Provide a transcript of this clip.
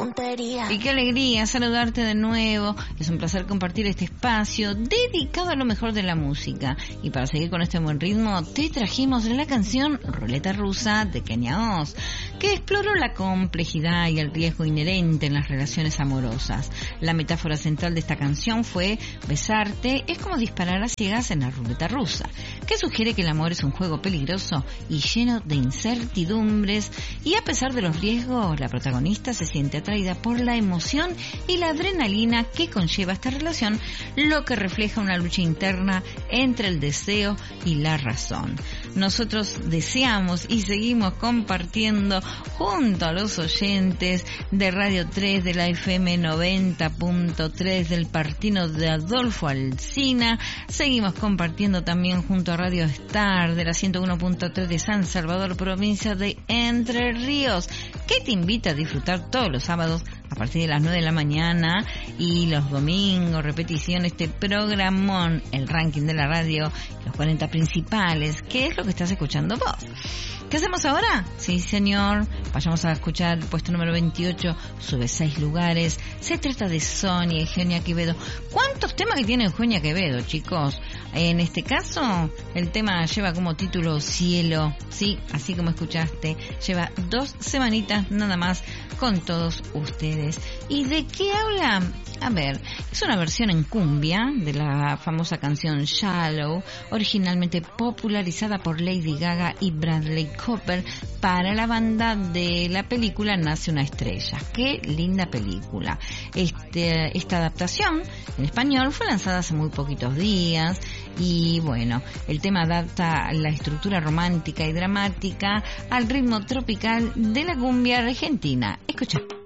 tontería. Y qué alegría saludarte de nuevo. Es un placer compartir este espacio dedicado a lo mejor de la música. Y para seguir con este buen ritmo, te trajimos la canción Ruleta Rusa de Kenia Oz, que exploró la complejidad y el riesgo inherente en las relaciones amorosas. La metáfora central de esta canción fue: besarte es como disparar a ciegas en la ruleta rusa, que sugiere que el amor es un juego peligroso y lleno de incertidumbres, y a pesar de los riesgos, la protagonista se siente atraída por la emoción y la adrenalina que conlleva esta relación, lo que refleja una lucha interna entre el deseo y la razón. Nosotros deseamos y seguimos compartiendo junto a los oyentes de Radio 3, de la FM 90.3 del Partino de Adolfo Alsina. Seguimos compartiendo también junto a Radio Star de la 101.3 de San Salvador, provincia de Entre Ríos, que te invita a disfrutar todos los sábados a partir de las 9 de la mañana y los domingos, repetición, este programón, el ranking de la radio, los 40 principales. ¿Qué es lo que estás escuchando vos? ¿Qué hacemos ahora? Sí, señor. Vayamos a escuchar el puesto número 28, sube 6 lugares. Se trata de Sonia y Eugenia Quevedo. ¿Cuántos temas que tiene Eugenia Quevedo, chicos? En este caso, el tema lleva como título Cielo. Sí, así como escuchaste. Lleva 2 semanitas nada más con todos ustedes. ¿Y de qué habla? A ver, es una versión en cumbia de la famosa canción Shallow, originalmente popularizada por Lady Gaga y Bradley Cooper para la banda de la película Nace una estrella. Qué linda película. Esta adaptación en español fue lanzada hace muy poquitos días y bueno, el tema adapta la estructura romántica y dramática al ritmo tropical de la cumbia argentina. Escucha.